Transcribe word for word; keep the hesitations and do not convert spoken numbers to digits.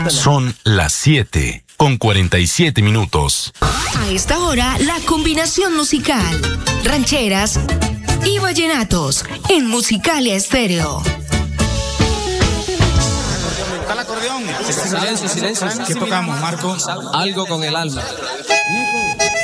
Son las siete con cuarenta y siete minutos. A esta hora, la combinación musical, rancheras y vallenatos en Musicalia Estéreo. ¿Está el acordeón? Silencio, silencio. ¿Qué tocamos, Marco? Algo con el alma.